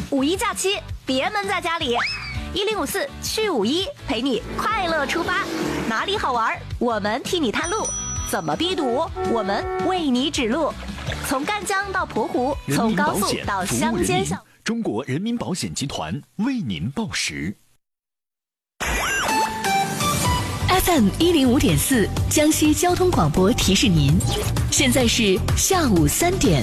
五一假期别闷在家里，1054去51陪你快乐出发，哪里好玩我们替你探路，怎么避堵我们为你指路，从赣江到澎湖，从高速到乡间小。 中国人民保险集团为您报时。 FM 105.4江西交通广播提示您，现在是下午3点。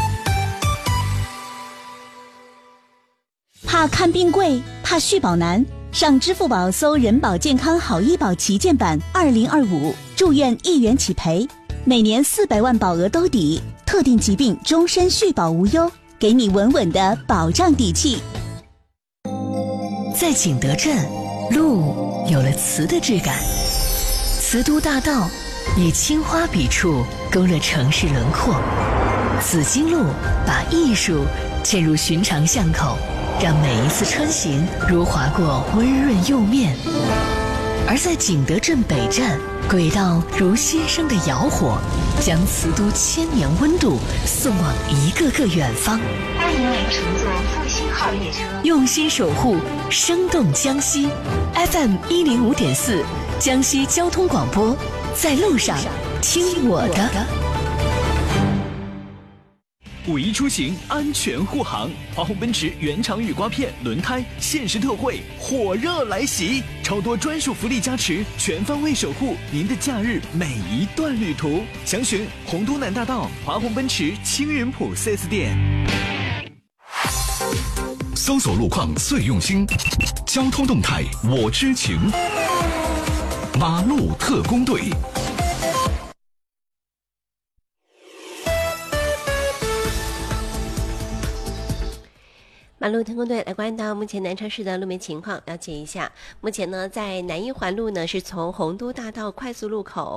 怕看病贵，怕续保难，上支付宝搜人保健康好医保旗舰版2025，住院1元起赔，每年400万保额兜底，特定疾病终身续保无忧，给你稳稳的保障底气。 在景德镇，路有了瓷的质感，瓷都大道以青花笔触勾勒城市轮廓，紫荆路把艺术嵌入寻常巷口，让每一次穿行如划过温润釉面。而在景德镇北站，轨道如新生的窑火，将瓷都1000年温度送往一个个远方。 欢迎您乘坐复兴号列车， 用心守护，生动江西。FM 105.4江西交通广播，在路上听我的。 五一出行安全护航，华虹奔驰原厂雨刮片轮胎限时特惠火热来袭，超多专属福利加持，全方位守护您的假日每一段旅途。详询洪都南大道华虹奔驰青云浦4S店。 搜索路况最用心，交通动态我知情，马路特工队。 马路特工队来关注到目前南昌市的路面情况，了解一下。目前呢，在南一环路呢，是从洪都大道快速路口